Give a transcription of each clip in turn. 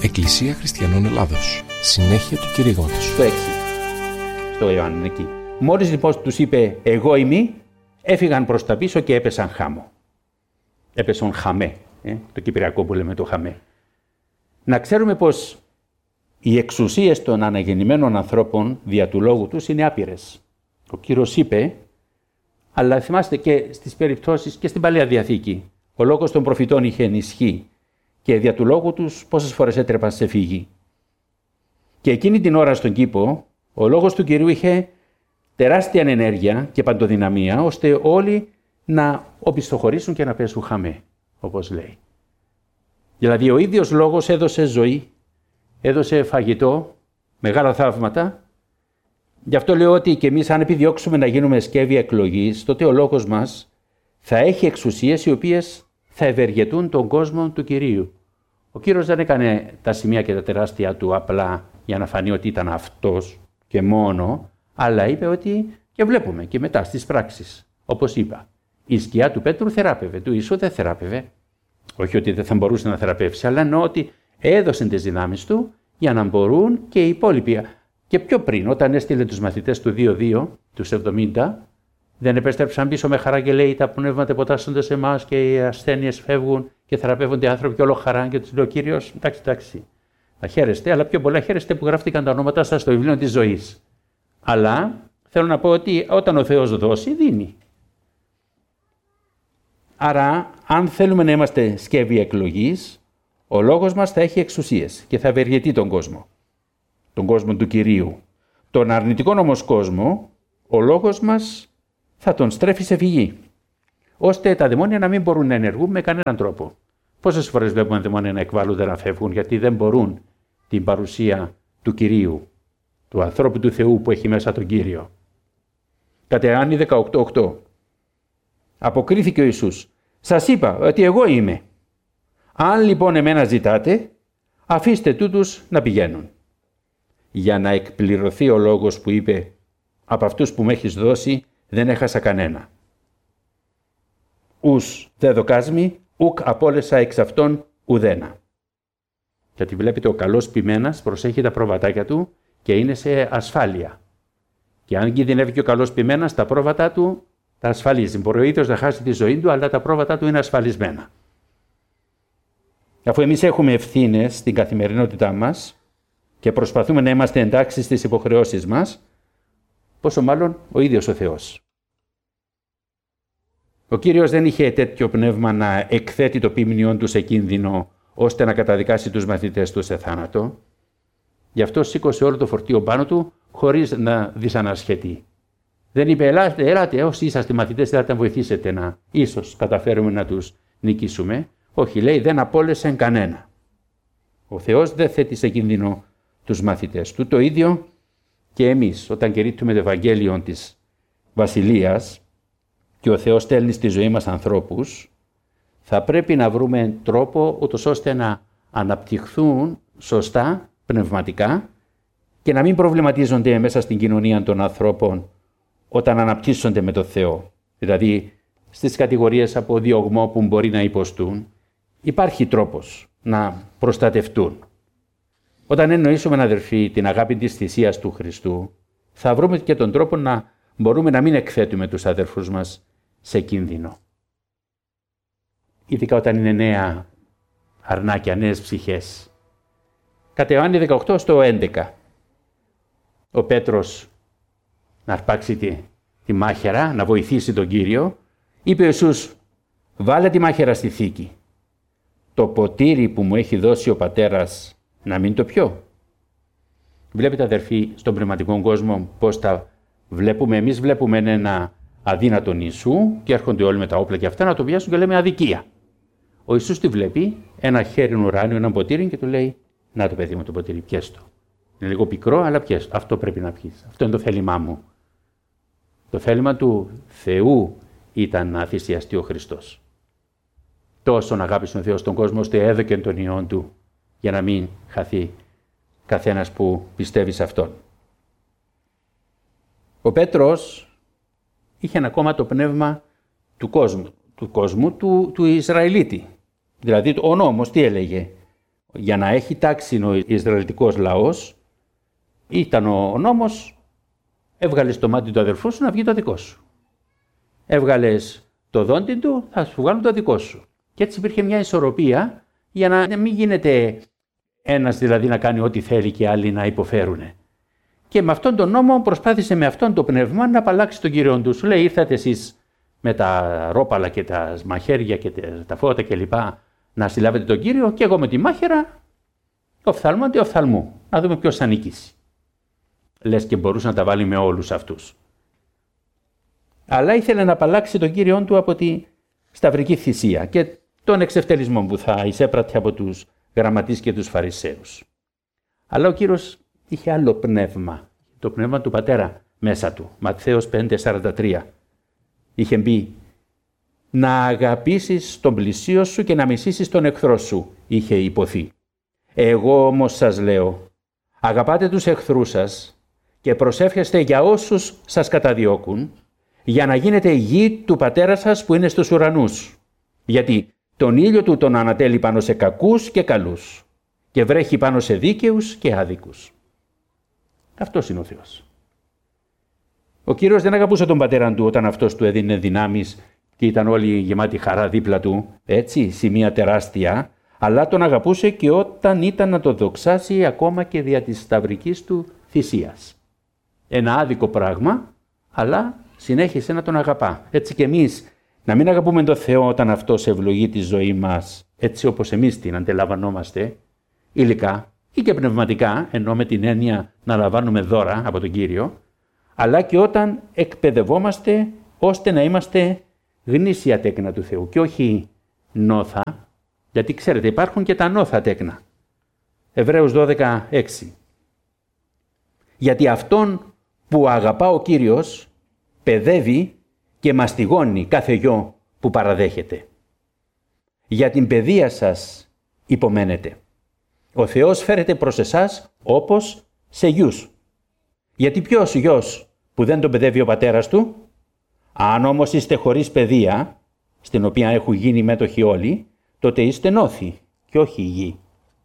Εκκλησία Χριστιανών Ελλάδος. Συνέχεια του κηρύγματος. Το 6. Στο Ιωάννη εκεί. Μόλις λοιπόν τους είπε «Εγώ είμαι», έφυγαν προς τα πίσω και έπεσαν χάμω. Έπεσαν χαμέ. Το κυπριακό που λέμε το χαμέ. Να ξέρουμε πως οι εξουσίες των αναγεννημένων ανθρώπων δια του λόγου τους είναι άπειρες. Ο Κύριος είπε, αλλά θυμάστε και στις περιπτώσεις και στην Παλαιά Διαθήκη, ο λόγος των προφητών είχε ενισχύ και δια του λόγου τους πόσες φορές έτρεπαν σε φύγη. Και εκείνη την ώρα στον κήπο, ο λόγος του Κυρίου είχε τεράστια ενέργεια και παντοδυναμία, ώστε όλοι να οπισθοχωρήσουν και να πέσουν χαμέ, όπως λέει. Δηλαδή ο ίδιος λόγος έδωσε ζωή, έδωσε φαγητό, μεγάλα θαύματα. Γι' αυτό λέω ότι και εμείς αν επιδιώξουμε να γίνουμε σκεύη εκλογής, τότε ο λόγος μας θα έχει εξουσίες οι οποίες θα ευεργετούν τον κόσμο του Κυρίου. Ο Κύριος δεν έκανε τα σημεία και τα τεράστια του απλά για να φανεί ότι ήταν αυτός και μόνο, αλλά είπε ότι και βλέπουμε και μετά στις πράξεις. Όπως είπα, η σκιά του Πέτρου θεράπευε, του Ιησού δεν θεράπευε. Όχι ότι δεν θα μπορούσε να θεραπεύσει, αλλά εννοώ ότι έδωσε τις δυνάμεις του για να μπορούν και οι υπόλοιποι. Και πιο πριν, όταν έστειλε τους μαθητές του 2-2, τους 70, δεν επέστρεψαν πίσω με χαρά και λέει: τα πνεύματα υποτάσσονται σε εμάς και οι ασθένειες φεύγουν και θεραπεύονται οι άνθρωποι και όλο χαρά. Και τους λέει ο Κύριος: εντάξει, θα χαίρεστε, αλλά πιο πολλά χαίρεστε που γράφτηκαν τα ονόματα σας στο βιβλίο της ζωής. Αλλά θέλω να πω ότι όταν ο Θεός δώσει, δίνει. Άρα, αν θέλουμε να είμαστε σκεύη εκλογής, ο λόγος μας θα έχει εξουσίες και θα ευεργετεί τον κόσμο. Τον κόσμο του Κυρίου. Τον αρνητικό όμως κόσμο, ο λόγος μας θα τον στρέφει σε φυγή, ώστε τα δαιμόνια να μην μπορούν να ενεργούν με κανέναν τρόπο. Πόσες φορές βλέπουμε δαιμόνια να εκβάλλονται, να φεύγουν, γιατί δεν μπορούν την παρουσία του Κυρίου, του ανθρώπου του Θεού που έχει μέσα τον Κύριο. Κατά Ιωάννη 18:8. Αποκρίθηκε ο Ιησούς: σας είπα ότι εγώ είμαι. Αν λοιπόν εμένα ζητάτε, αφήστε τούτους να πηγαίνουν. Για να εκπληρωθεί ο λόγος που είπε: από αυτούς που με έχεις δώσει δεν έχασα κανένα. Ους δε δοκάσμη, ουκ απόλεσα εξ αυτών ουδένα. Γιατί βλέπετε ο καλός ποιμένας προσέχει τα πρόβατάκια του και είναι σε ασφάλεια. Και αν κινδυνεύει και ο καλός ποιμένας, τα πρόβατά του τα ασφαλίζει. Μπορεί ο ίδιος να χάσει τη ζωή του, αλλά τα πρόβατά του είναι ασφαλισμένα. Αφού εμείς έχουμε ευθύνες στην καθημερινότητά μας και προσπαθούμε να είμαστε εντάξει στις υποχρεώσεις μας, πόσο μάλλον ο ίδιος ο Θεός. Ο Κύριος δεν είχε τέτοιο πνεύμα να εκθέτει το ποιμνιόν του σε κίνδυνο, ώστε να καταδικάσει τους μαθητές του σε θάνατο. Γι' αυτό σήκωσε όλο το φορτίο πάνω του, χωρίς να δυσανασχετεί. Δεν είπε: ελάτε, όσοι είσαστε μαθητές, ελάτε να βοηθήσετε να ίσως καταφέρουμε να τους νικήσουμε. Όχι, λέει, δεν απόλυσε κανένα. Ο Θεός δεν θέτει σε κίνδυνο τους μαθητές του. Το ίδιο και εμείς, όταν κηρύττουμε το Ευαγγέλιο της Βασιλείας και ο Θεός στέλνει στη ζωή μας ανθρώπους, θα πρέπει να βρούμε τρόπο ούτως ώστε να αναπτυχθούν σωστά, πνευματικά και να μην προβληματίζονται μέσα στην κοινωνία των ανθρώπων όταν αναπτύσσονται με τον Θεό. Δηλαδή, στις κατηγορίες από διωγμό που μπορεί να υποστούν, υπάρχει τρόπος να προστατευτούν. Όταν εννοήσουμε, αδερφοί, την αγάπη της θυσίας του Χριστού, θα βρούμε και τον τρόπο να μπορούμε να μην εκθέτουμε τους αδερφούς μας σε κίνδυνο. Ειδικά όταν είναι νέα αρνάκια, νέες ψυχές. Κατά Ιωάννη 18 στο 11, ο Πέτρος να αρπάξει τη μάχαιρα, να βοηθήσει τον Κύριο, είπε ο Ιησούς: βάλε τη μάχαιρα στη θήκη. Το ποτήρι που μου έχει δώσει ο Πατέρας να μην το πιω. Βλέπετε, αδερφοί, στον πνευματικό κόσμο πώς τα βλέπουμε. Εμείς βλέπουμε ένα αδύνατον Ιησού και έρχονται όλοι με τα όπλα και αυτά να το πιάσουν και λέμε αδικία. Ο Ιησούς τη βλέπει, ένα χέρι ουράνιο, ένα ποτήρι και του λέει: να το παιδί μου το ποτήρι, πιες το. Είναι λίγο πικρό, αλλά πιες το. Αυτό πρέπει να πιεις. Αυτό είναι το θέλημά μου. Το θέλημα του Θεού ήταν να θυσιαστεί ο Χριστός. Τόσον αγάπησε ο Θεός τον κόσμο, ώστε έδωκε τον Υιόν του για να μην χαθεί καθένας που πιστεύει σε Αυτόν. Ο Πέτρος είχε ακόμα το πνεύμα του κόσμου, του Ισραηλίτη. Δηλαδή ο νόμος τι έλεγε? για να έχει τάξη ο Ισραηλιτικός λαός, ήταν ο νόμος, έβγαλες το μάτι του αδερφού σου να βγει το δικό σου. Έβγαλες το δόντι του, θα σου βγάλουν το δικό σου. Και έτσι υπήρχε μια ισορροπία για να μην γίνεται ένας δηλαδή να κάνει ό,τι θέλει και άλλοι να υποφέρουν. Και με αυτόν τον νόμο προσπάθησε με αυτόν το πνεύμα να απαλλάξει τον Κύριον του. Σου λέει, ήρθατε εσείς με τα ρόπαλα και τα μαχαίρια και τα φώτα κλπ. Να συλλάβετε τον Κύριο, και εγώ με τη μάχαιρα, οφθαλμόνται οφθαλμού. Να δούμε ποιος θα νικήσει. Λες και μπορούσε να τα βάλει με όλους αυτούς. Αλλά ήθελε να απαλλάξει τον Κύριον του από τη σταυρική θυσία και τον εξευτελισμό που θα εισέπρατε από τους γραμματείς και τους Φαρισαίους. Αλλά ο Κύριος είχε άλλο πνεύμα, το πνεύμα του Πατέρα μέσα του. Ματθαίος 5:43. Είχε μπει, να αγαπήσεις τον πλησίο σου και να μισήσεις τον εχθρό σου, είχε υποθεί. Εγώ όμως σας λέω, αγαπάτε τους εχθρούς σας και προσεύχεστε για όσους σας καταδιώκουν, για να γίνετε γη του Πατέρα σας που είναι στους ουρανούς. Γιατί τον ήλιο του τον ανατέλει πάνω σε κακούς και καλούς και βρέχει πάνω σε δίκαιους και άδικους. Αυτός είναι ο Θεός. Ο Κύριος δεν αγαπούσε τον πατέρα του όταν αυτός του έδινε δυνάμεις και ήταν όλοι γεμάτοι χαρά δίπλα του, έτσι, σημεία τεράστια, αλλά τον αγαπούσε και όταν ήταν να το δοξάσει ακόμα και δια της σταυρικής του θυσίας. Ένα άδικο πράγμα, αλλά συνέχισε να τον αγαπά. Έτσι και εμείς να μην αγαπούμε τον Θεό όταν αυτός ευλογεί τη ζωή μας, έτσι όπως εμείς την αντιλαμβανόμαστε, υλικά ή και πνευματικά, ενώ με την έννοια να λαμβάνουμε δώρα από τον Κύριο, αλλά και όταν εκπαιδευόμαστε ώστε να είμαστε γνήσια τέκνα του Θεού και όχι νόθα, γιατί ξέρετε υπάρχουν και τα νόθα τέκνα. Εβραίους 12:6. Γιατί αυτόν που αγαπά ο Κύριος παιδεύει και μαστιγώνει κάθε γιο που παραδέχεται. Για την παιδεία σας υπομένετε. Ο Θεός φέρεται προς εσάς όπως σε γιους. Γιατί ποιος γιος που δεν τον παιδεύει ο πατέρας του? Αν όμως είστε χωρίς παιδεία, στην οποία έχουν γίνει μέτοχοι όλοι, τότε είστε νόθοι και όχι γη.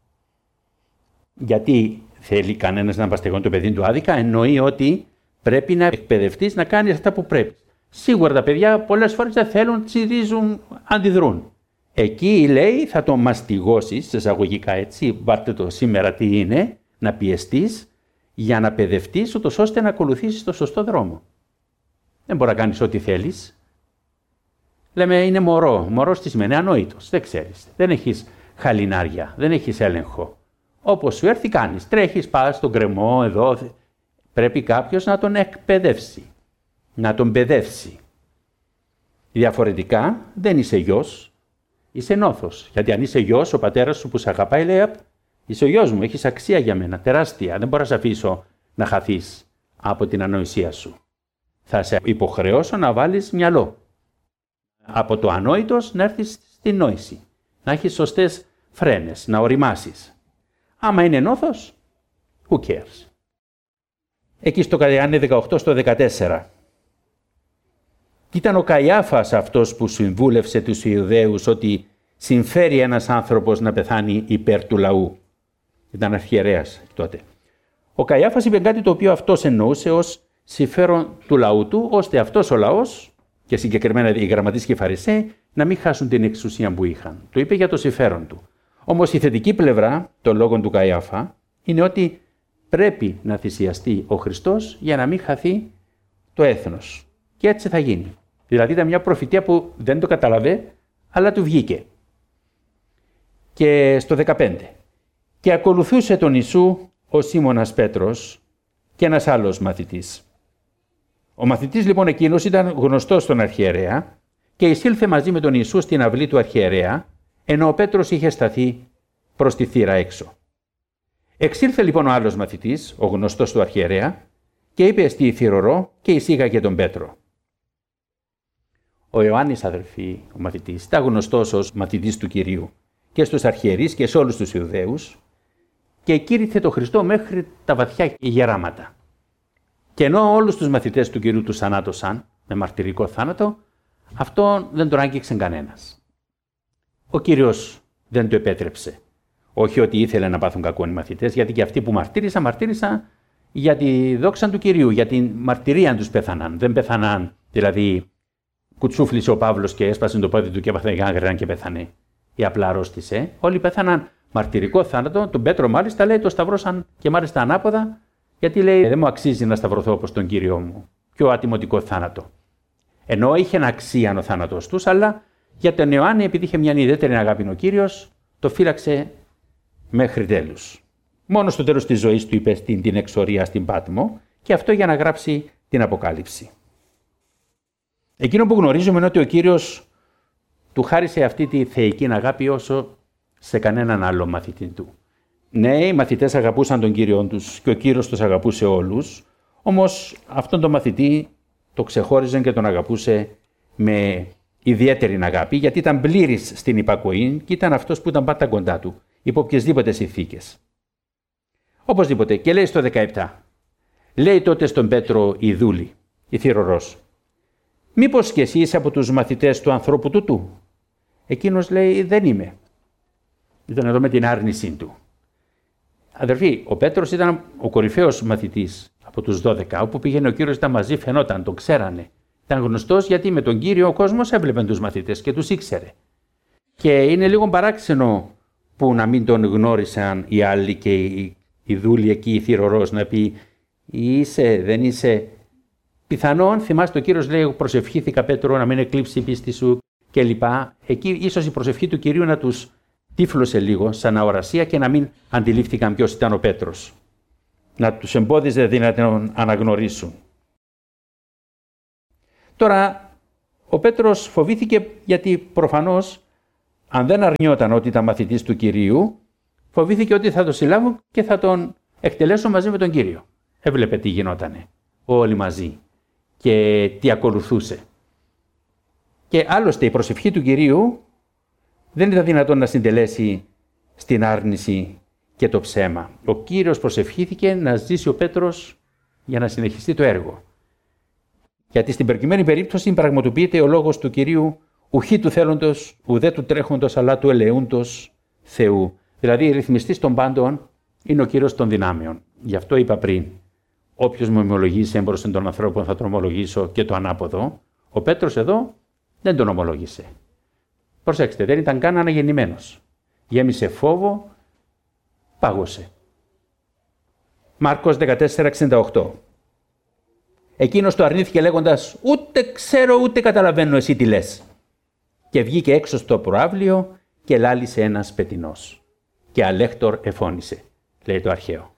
Γιατί θέλει κανένας να παστεγώνει το παιδί του άδικα? Εννοεί ότι πρέπει να εκπαιδευτείς να κάνεις αυτά που πρέπει. Σίγουρα τα παιδιά πολλές φορές δεν θέλουν, τσιρίζουν, αντιδρούν. Εκεί λέει θα το μαστιγώσεις, εισαγωγικά έτσι, πάρτε το σήμερα τι είναι, να πιεστείς για να παιδευτείς ούτως ώστε να ακολουθήσεις το σωστό δρόμο. Δεν μπορεί να κάνεις ό,τι θέλεις. Λέμε είναι μωρό. Μωρός τι σημαίνει? Ανόητος. Δεν ξέρεις. Δεν έχεις χαλινάρια. Δεν έχεις έλεγχο. Όπως σου έρθει κάνεις. Τρέχεις, πας στον κρεμό εδώ. Πρέπει κάποιος να τον εκπαιδεύσει. Να τον παιδεύσει. Διαφορετικά δεν είσαι γιος. Είσαι νόθος. Γιατί αν είσαι γιος, ο πατέρας σου που σε αγαπάει λέει είσαι ο γιος μου, έχεις αξία για μένα, τεράστια. Δεν μπορώ να σε αφήσω να χαθείς από την ανοησία σου. Θα σε υποχρεώσω να βάλεις μυαλό. Από το ανόητος να έρθεις στην νόηση. Να έχεις σωστές φρένες, να οριμάσεις. Άμα είναι νόθος, who cares. Εκεί στο Ιωάννη 18 στο 14. Ήταν ο Καϊάφας αυτός που συμβούλευσε τους Ιουδαίους ότι συμφέρει ένας άνθρωπος να πεθάνει υπέρ του λαού. Ήταν αρχιερέας τότε. Ο Καϊάφας είπε κάτι το οποίο αυτός εννοούσε ως συμφέρον του λαού του, ώστε αυτός ο λαός και συγκεκριμένα οι γραμματείς και οι Φαρισαίοι να μην χάσουν την εξουσία που είχαν. Το είπε για το συμφέρον του. Όμως η θετική πλευρά των λόγων του Καϊάφα είναι ότι πρέπει να θυσιαστεί ο Χριστός για να μην χαθεί το έθνος. Και έτσι θα γίνει. Δηλαδή ήταν μια προφητεία που δεν το καταλαβέ, αλλά του βγήκε. Και στο 15. Και ακολουθούσε τον Ιησού ο Σίμωνας Πέτρος και ένας άλλος μαθητής. Ο μαθητής λοιπόν εκείνος ήταν γνωστός στον αρχιερέα και εισήλθε μαζί με τον Ιησού στην αυλή του αρχιερέα, ενώ ο Πέτρος είχε σταθεί προς τη θύρα έξω. Εξήλθε λοιπόν ο άλλος μαθητής, ο γνωστός του αρχιερέα, και είπε στη θυρωρό και εισήγαγε τον Πέτρο. Ο Ιωάννης, αδελφοί, ο μαθητής, ήταν γνωστός ως μαθητής του Κυρίου και στους αρχιερείς και σε όλους τους Ιουδαίους και κήρυθε το Χριστό μέχρι τα βαθιά γεράματα. Και ενώ όλους τους μαθητές του Κυρίου τους θανάτωσαν με μαρτυρικό θάνατο, αυτό δεν τον άγγιξε κανένας. Ο Κύριος δεν το επέτρεψε. Όχι ότι ήθελε να πάθουν κακό οι μαθητές, γιατί και αυτοί που μαρτύρησαν για τη δόξα του Κυρίου, για τη μαρτυρία τους πέθαναν. Δεν πέθαναν, δηλαδή κουτσούφλησε ο Παύλος και έσπασε το πόδι του και έπαθε γάγραινα και πέθανε. Ή απλά αρρώστησε. Όλοι πέθαναν μαρτυρικό θάνατο. Τον Πέτρο μάλιστα λέει το σταυρώσαν και μάλιστα ανάποδα, γιατί λέει δεν μου αξίζει να σταυρωθώ όπως τον Κύριο μου. Πιο ατιμωτικό θάνατο. Ενώ είχε αξία ο θάνατος τους, αλλά για τον Ιωάννη, επειδή είχε μια ιδιαίτερη αγάπη ο Κύριος, το φύλαξε μέχρι τέλους. Μόνο στο τέλος της ζωής του είπε την εξορία στην Πάτμο, και αυτό για να γράψει την Αποκάλυψη. Εκείνο που γνωρίζουμε είναι ότι ο Κύριος του χάρισε αυτή τη θεϊκή αγάπη όσο σε κανέναν άλλο μαθητή του. Ναι, οι μαθητές αγαπούσαν τον Κύριό τους και ο Κύριος τους αγαπούσε όλους, όμως αυτόν τον μαθητή το ξεχώριζε και τον αγαπούσε με ιδιαίτερη αγάπη, γιατί ήταν πλήρης στην υπακοή και ήταν αυτός που ήταν πάντα κοντά του, υπό οποιασδήποτε συνθήκες. Οπωσδήποτε, και λέει στο 17, λέει τότε στον Πέτρο η δούλη, η θυρωρός, μήπως και εσύ είσαι από τους μαθητές του ανθρώπου τούτου? Εκείνος λέει δεν είμαι. Ήταν εδώ με την άρνησή του. Αδερφοί, ο Πέτρος ήταν ο κορυφαίος μαθητής από τους 12, όπου πήγαινε ο Κύριος ήταν μαζί, φαινόταν, τον ξέρανε. Ήταν γνωστός γιατί με τον Κύριο ο κόσμος έβλεπε τους μαθητές και τους ήξερε. Και είναι λίγο παράξενο που να μην τον γνώρισαν οι άλλοι και η δούλη εκεί, η θυρωρός, να πει είσαι, δεν είσαι. Πιθανόν, θυμάστε ο Κύριος λέει, προσευχήθηκα Πέτρο να μην εκλείψει η πίστη σου κλπ. Εκεί ίσως η προσευχή του Κυρίου να τους τύφλωσε λίγο σαν αορασία και να μην αντιλήφθηκαν ποιος ήταν ο Πέτρος. Να τους εμπόδιζε δηλαδή να τον αναγνωρίσουν. Τώρα, ο Πέτρος φοβήθηκε γιατί προφανώς αν δεν αρνιόταν ότι ήταν μαθητής του Κυρίου, φοβήθηκε ότι θα τον συλλάβουν και θα τον εκτελέσουν μαζί με τον Κύριο. Έβλεπε τι γινότανε όλοι μαζί και τι ακολουθούσε. Και άλλωστε η προσευχή του Κυρίου δεν ήταν δυνατόν να συντελέσει στην άρνηση και το ψέμα. Ο Κύριος προσευχήθηκε να ζήσει ο Πέτρος για να συνεχιστεί το έργο. Γιατί στην προκειμένη περίπτωση πραγματοποιείται ο λόγος του Κυρίου ουχή του θέλοντος, ουδέ του τρέχοντος, αλλά του ελεούντος Θεού. Δηλαδή, ρυθμιστής των πάντων είναι ο Κύριος των δυνάμεων. Γι' αυτό είπα πριν, όποιος μου ομολογήσει έμπροσθεν των ανθρώπων θα τον ομολογήσω και το ανάποδο. Ο Πέτρος εδώ δεν τον ομολόγησε. Προσέξτε, δεν ήταν καν αναγεννημένος. Γέμισε φόβο, πάγωσε. Μάρκος 14:68. Εκείνος το αρνήθηκε λέγοντας «Ούτε ξέρω ούτε καταλαβαίνω εσύ τι λες». Και βγήκε έξω στο προαύλιο και λάλησε ένας πετεινός. Και αλέκτορ εφώνησε, λέει το αρχαίο.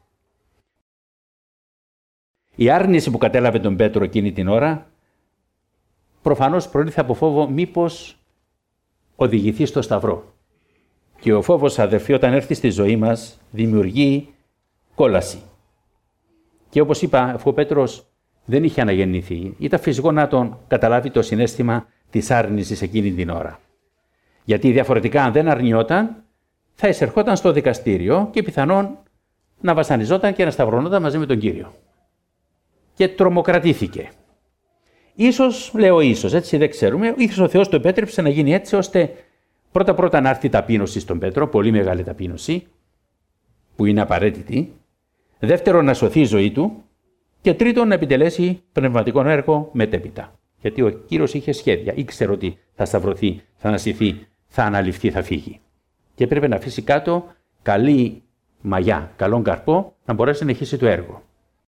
Η άρνηση που κατέλαβε τον Πέτρο εκείνη την ώρα προφανώς προήλθε από φόβο μήπως οδηγηθεί στο σταυρό. Και ο φόβος, αδερφοί, όταν έρθει στη ζωή μας δημιουργεί κόλαση. Και όπως είπα, αφού ο Πέτρος δεν είχε αναγεννηθεί, ήταν φυσικό να τον καταλάβει το συναίσθημα της άρνησης εκείνη την ώρα. Γιατί διαφορετικά αν δεν αρνιόταν, θα εισερχόταν στο δικαστήριο και πιθανόν να βασανιζόταν και να σταυρωνόταν μαζί με τον Κύριο. Και τρομοκρατήθηκε. Ίσως, λέω ίσως, έτσι δεν ξέρουμε, ίσως ο Θεός το επέτρεψε να γίνει έτσι ώστε πρώτα να έρθει ταπείνωση στον Πέτρο, πολύ μεγάλη ταπείνωση, που είναι απαραίτητη. Δεύτερον, να σωθεί η ζωή του. Και τρίτον, να επιτελέσει πνευματικό έργο μετέπειτα. Γιατί ο Κύριος είχε σχέδια, ήξερε ότι θα σταυρωθεί, θα ανασυθεί, θα αναλυφθεί, θα φύγει. Και έπρεπε να αφήσει κάτω καλή μαγιά, καλόν καρπό, να μπορέσει να συνεχίσει το έργο.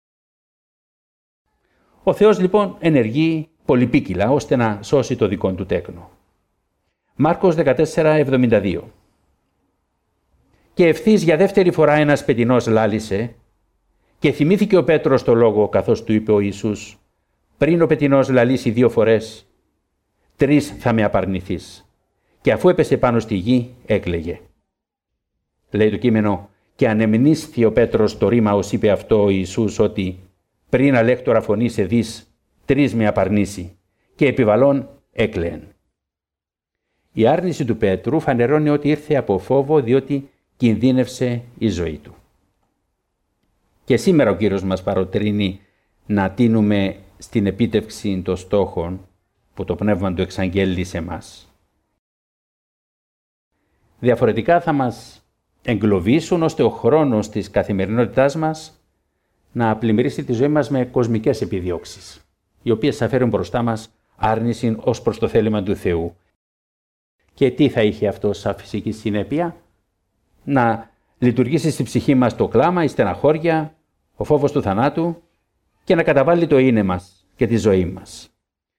Ο Θεός λοιπόν ενεργεί πολυπίκυλα ώστε να σώσει το δικό του τέκνο. Μάρκος 14:72. Και ευθύς για δεύτερη φορά ένας πετεινός λάλησε και θυμήθηκε ο Πέτρος το λόγο καθώς του είπε ο Ιησούς «Πριν ο πετεινός λαλήσει 2 φορές, 3 θα με απαρνηθείς». Και αφού έπεσε πάνω στη γη έκλαιγε. Λέει το κείμενο «Και ανεμνίσθη ο Πέτρος το ρήμα ως είπε αυτό ο Ιησούς ότι πριν αλέκτορα φωνή σε δεις 3 με απαρνήσει και επιβαλών έκλαιεν». Η άρνηση του Πέτρου φανερώνει ότι ήρθε από φόβο διότι κινδύνευσε η ζωή του. Και σήμερα ο Κύριος μας παροτρύνει να τίνουμε στην επίτευξη των στόχων που το Πνεύμα του εξαγγέλει σε μας. Διαφορετικά θα μας εγκλωβίσουν ώστε ο χρόνος της καθημερινότητάς μας να πλημμυρίσει τη ζωή μας με κοσμικές επιδιώξεις, οι οποίες θα φέρουν μπροστά μας άρνηση ως προς το θέλημα του Θεού. Και τι θα είχε αυτό σαν φυσική συνέπεια? Να λειτουργήσει στη ψυχή μας το κλάμα, η στεναχώρια, ο φόβος του θανάτου και να καταβάλει το είναι μας και τη ζωή μας.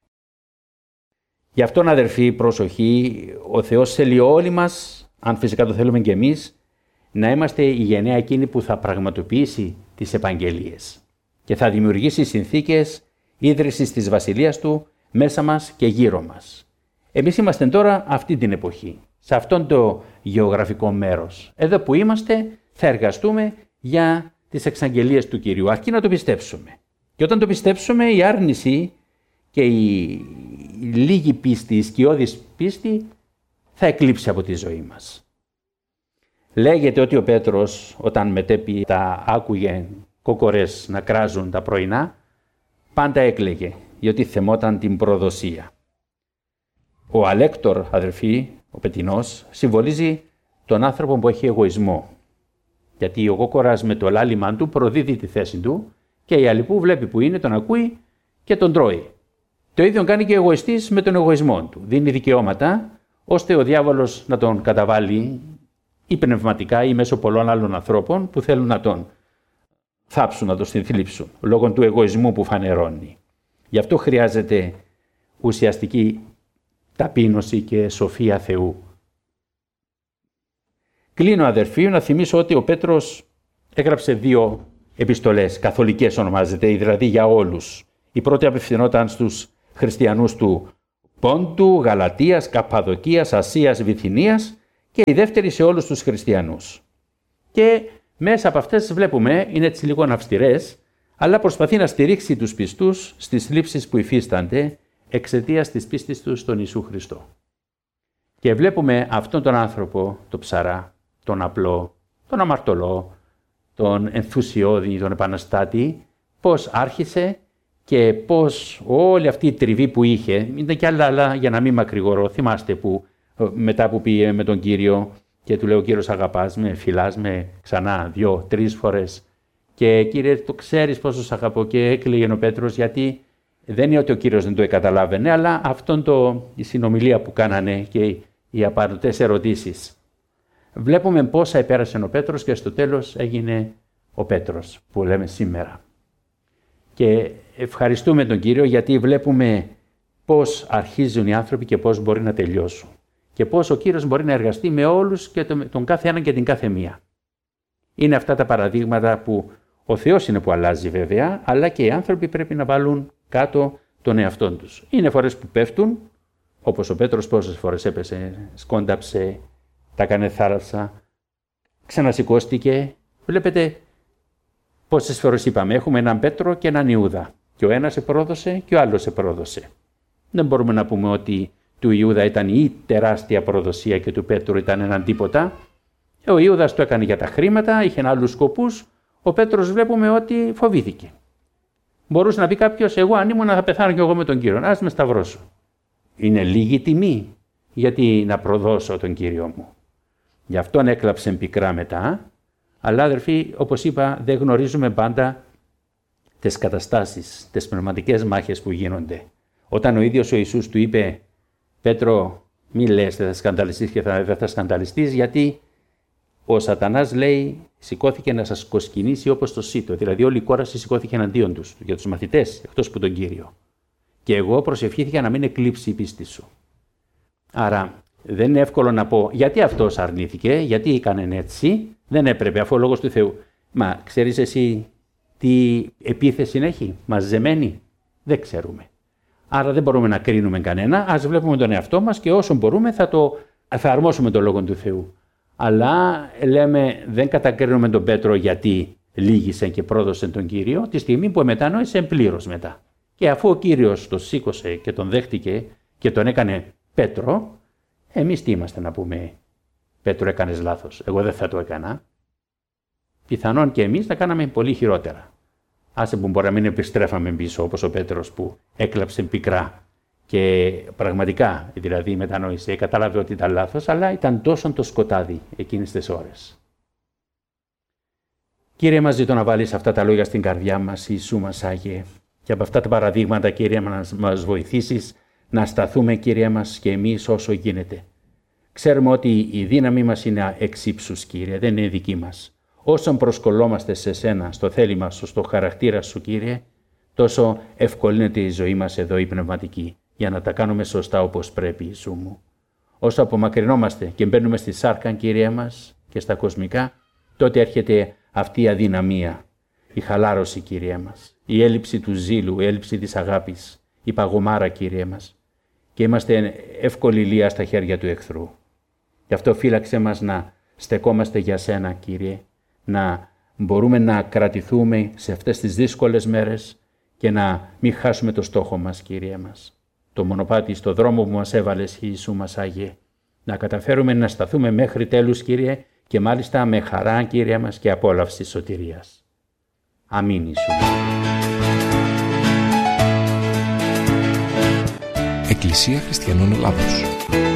Γι' αυτόν, αδερφοί, προσοχή, ο Θεός θέλει όλοι μας, αν φυσικά το θέλουμε και εμείς, να είμαστε η γενναία εκείνη που θα πραγματοποιήσει τις επαγγελίες και θα δημιουργήσει συνθήκες ίδρυσης της Βασιλείας Του μέσα μας και γύρω μας. Εμείς είμαστε τώρα αυτή την εποχή, σε αυτόν το γεωγραφικό μέρος. Εδώ που είμαστε θα εργαστούμε για τις εξαγγελίες του Κυρίου, αρκεί να το πιστέψουμε. Και όταν το πιστέψουμε, η άρνηση και η λίγη πίστη, η σκιώδης πίστη θα εκλείψει από τη ζωή μας. Λέγεται ότι ο Πέτρος, όταν μετέπειτα άκουγε κόκορες να κράζουν τα πρωινά, πάντα έκλαιγε, γιατί θεμόταν την προδοσία. Ο Αλέκτορ, αδερφοί, ο Πετεινός, συμβολίζει τον άνθρωπο που έχει εγωισμό. Γιατί ο κόκορας με το λάλημά του προδίδει τη θέση του και η άλλη που βλέπει που είναι, τον ακούει και τον τρώει. Το ίδιο κάνει και ο εγωιστής με τον εγωισμό του. Δίνει δικαιώματα ώστε ο διάβολος να τον καταβάλει ή πνευματικά ή μέσω πολλών άλλων ανθρώπων που θέλουν να τον θάψουν, να τον συνθλίψουν, λόγω του εγωισμού που φανερώνει. Γι' αυτό χρειάζεται ουσιαστική ταπείνωση και σοφία Θεού. Κλείνω, αδερφοί, να θυμίσω ότι ο Πέτρος έγραψε 2 επιστολές, καθολικές ονομάζεται, δηλαδή για όλους. Η πρώτη απευθυνόταν στους χριστιανούς του Πόντου, Γαλατίας, Καπαδοκίας, Ασίας, Βυθινίας και η δεύτερη σε όλους τους χριστιανούς. Και μέσα από αυτές βλέπουμε, είναι έτσι λίγο αυστηρές, αλλά προσπαθεί να στηρίξει τους πιστούς στις θλίψεις που υφίστανται εξαιτίας της πίστης τους στον Ιησού Χριστό. Και βλέπουμε αυτόν τον άνθρωπο, τον ψαρά, τον απλό, τον αμαρτωλό, τον ενθουσιώδη, τον επαναστάτη, πώς άρχισε και πώς όλη αυτή η τριβή που είχε, ήταν και άλλα για να μην μακρηγορώ, θυμάστε που μετά που πήγε με τον Κύριο και του λέει ο Κύριος αγαπάς με, φιλάς με ξανά 2-3 φορές και Κύριε το ξέρεις πόσο σ' αγαπώ και έκλαιγε ο Πέτρος γιατί δεν είναι ότι ο Κύριος δεν το καταλάβαινε, αλλά η συνομιλία που κάνανε και οι απαντές ερωτήσεις. Βλέπουμε πόσα επέρασε ο Πέτρος και στο τέλος έγινε ο Πέτρος που λέμε σήμερα. Και ευχαριστούμε τον Κύριο γιατί βλέπουμε πώς αρχίζουν οι άνθρωποι και πώς μπορεί να τελειώσουν. Και πώς ο Κύριος μπορεί να εργαστεί με όλους και τον κάθε έναν και την κάθε μία. Είναι αυτά τα παραδείγματα που ο Θεός είναι που αλλάζει βέβαια, αλλά και οι άνθρωποι πρέπει να βάλουν κάτω τον εαυτόν τους. Είναι φορές που πέφτουν, όπως ο Πέτρος πόσες φορές έπεσε, σκόνταψε, τα έκανε θάλασσα, ξανασηκώστηκε. Βλέπετε πόσες φορές είπαμε, έχουμε έναν Πέτρο και έναν Ιούδα. Και ο ένας επρόδωσε και ο άλλος επρόδωσε. Δεν μπορούμε να πούμε ότι του Ιούδα ήταν η τεράστια προδοσία και του Πέτρου ήταν έναν τίποτα. Ο Ιούδας το έκανε για τα χρήματα, είχε άλλους σκοπούς. Ο Πέτρος βλέπουμε ότι φοβήθηκε. Μπορούσε να πει κάποιος, εγώ αν ήμουν θα πεθάνω κι εγώ με τον Κύριο, ας με σταυρώσω. Είναι λίγη τιμή γιατί να προδώσω τον Κύριο μου. Γι' αυτόν έκλαψε πικρά μετά, αλλά αδερφοί, όπως είπα, δεν γνωρίζουμε πάντα τις καταστάσεις, τις πνευματικές μάχες που γίνονται. Όταν ο ίδιος ο Ιησούς του είπε, Πέτρο, μη λες δεν θα σκανδαλιστείς και δεν θα σκανδαλιστείς, γιατί ο Σατανάς λέει σηκώθηκε να σας κοσκινήσει όπως το σύτο. Δηλαδή όλη η κόραση σηκώθηκε εναντίον τους, για τους μαθητές, εκτός που τον Κύριο. Και εγώ προσευχήθηκα να μην εκλείψει η πίστη σου. Άρα δεν είναι εύκολο να πω γιατί αυτός αρνήθηκε, γιατί έκανε έτσι, δεν έπρεπε αφού ο λόγος του Θεού. Μα ξέρεις εσύ τι επίθεση έχει, μαζεμένη, δεν ξέρουμε. Άρα δεν μπορούμε να κρίνουμε κανένα, ας βλέπουμε τον εαυτό μας και όσο μπορούμε θα το εφαρμόσουμε τον Λόγο του Θεού. Αλλά λέμε δεν κατακρίνουμε τον Πέτρο γιατί λύγησε και πρόδωσε τον Κύριο τη στιγμή που μετανόησε πλήρως μετά. Και αφού ο Κύριος τον σήκωσε και τον δέχτηκε και τον έκανε Πέτρο, εμείς τι είμαστε να πούμε Πέτρο έκανες λάθος, εγώ δεν θα το έκανα. Πιθανόν και εμείς θα κάναμε πολύ χειρότερα. Άσε που μπορεί να μην επιστρέφαμε πίσω όπως ο Πέτρος που έκλαψε πικρά και πραγματικά δηλαδή μετανόησε, κατάλαβε ότι ήταν λάθος, αλλά ήταν τόσο το σκοτάδι εκείνες τις ώρες. Κύριε μας, ζητώ να βάλεις αυτά τα λόγια στην καρδιά μας, Ιησού μας Άγιε. Και από αυτά τα παραδείγματα, Κύριε, να μας βοηθήσεις να σταθούμε, Κύριε μας, και εμείς όσο γίνεται. Ξέρουμε ότι η δύναμή μας είναι εξ ύψους, Κύριε, δεν είναι δική μας. Όσον προσκολόμαστε σε σένα, στο θέλημα σου, στο χαρακτήρα σου, Κύριε, τόσο ευκολύνεται η ζωή μας εδώ η πνευματική, για να τα κάνουμε σωστά όπως πρέπει, Ιησού μου. Όσο απομακρυνόμαστε και μπαίνουμε στη σάρκα, Κύριε μας, και στα κοσμικά, τότε έρχεται αυτή η αδυναμία, η χαλάρωση, Κύριε μας, η έλλειψη του ζήλου, η έλλειψη της αγάπης, η παγωμάρα, Κύριε μας, και είμαστε εύκολη λία στα χέρια του εχθρού. Γι' αυτό φύλαξε μας να στεκόμαστε για σένα, Κύριε, να μπορούμε να κρατηθούμε σε αυτές τις δύσκολες μέρες και να μην χάσουμε το στόχο μας, Κύριε μας. Το μονοπάτι στο δρόμο που μας έβαλες, Ιησού μας Άγιε. Να καταφέρουμε να σταθούμε μέχρι τέλους, Κύριε, και μάλιστα με χαρά, Κύριε μας, και απόλαυση σωτηρίας. Αμήν, Ιησού. Εκκλησία Χριστιανών Ελλάδος.